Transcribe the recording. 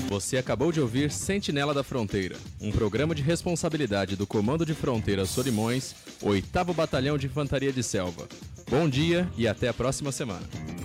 Você acabou de ouvir Sentinela da Fronteira, um programa de responsabilidade do Comando de Fronteira Solimões, 8º Batalhão de Infantaria de Selva. Bom dia e até a próxima semana.